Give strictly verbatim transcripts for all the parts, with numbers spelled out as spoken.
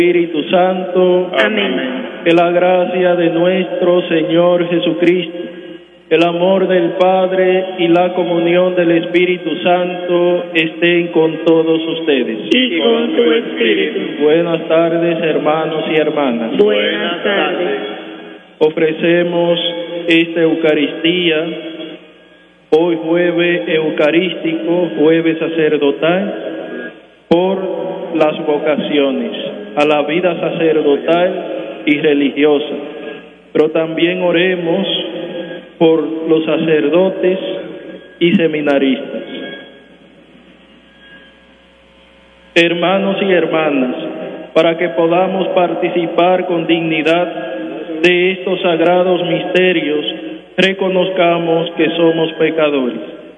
Espíritu Santo. Amén. Que la gracia de nuestro Señor Jesucristo, el amor del Padre y la comunión del Espíritu Santo estén con todos ustedes. Y con tu espíritu. Buenas tardes, hermanos y hermanas. Buenas tardes. Ofrecemos esta Eucaristía, hoy jueves eucarístico, jueves sacerdotal, por las vocaciones a la vida sacerdotal y religiosa, pero también oremos por los sacerdotes y seminaristas. Hermanos y hermanas, para que podamos participar con dignidad de estos sagrados misterios, reconozcamos que somos pecadores.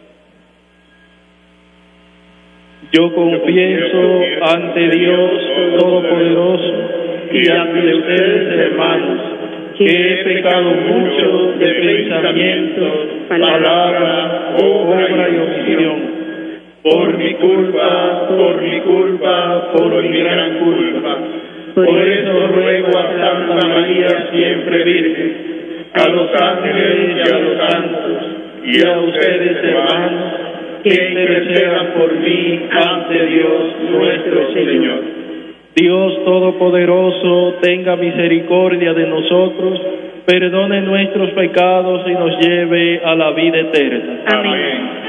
Yo confieso ante Dios Todopoderoso y ante ustedes, hermanos, que he pecado mucho de pensamiento, palabra, obra y omisión, por mi culpa, por mi culpa, por mi gran culpa. Por eso ruego a Santa María, siempre Virgen, a los ángeles y a los santos, y a ustedes, hermanos, que intercedan por mí ante Dios nuestro Señor. Dios Todopoderoso, tenga misericordia de nosotros, perdone nuestros pecados y nos lleve a la vida eterna. Amén.